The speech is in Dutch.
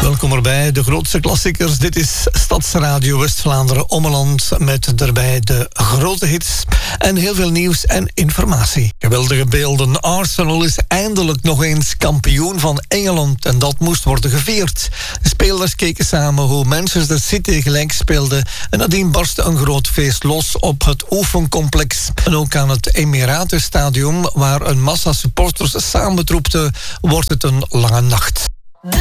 Welkom erbij, de grootste klassiekers. Dit is Stadsradio West-Vlaanderen Ommeland met daarbij de grote hits en heel veel nieuws en informatie. Geweldige beelden. Arsenal is eindelijk nog eens kampioen van Engeland en dat moest worden gevierd. De spelers keken samen hoe Manchester City gelijk speelde en nadien barstte een groot feest los op het oefencomplex. En ook aan het Emiratenstadion, waar een massa supporters samentroepte, wordt het een lange nacht.